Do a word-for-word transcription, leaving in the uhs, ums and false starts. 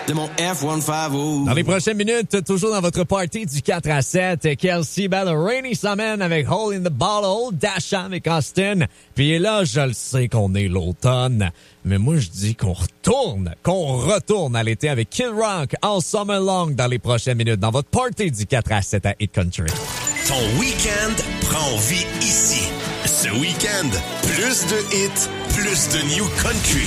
de mon F cent cinquante. Dans les prochaines minutes, toujours dans votre party du quatre à sept, Kelsey Bell, Rainy Summer avec Hole in the Bottle, Dasha avec Austin. Puis là, je le sais qu'on est l'automne, mais moi je dis qu'on retourne, qu'on retourne à l'été avec Kid Rock All Summer Long dans les prochaines minutes, dans votre party du quatre à sept à Hit Country. Ton week-end prend vie ici. Ce week-end, plus de hits, plus de new country.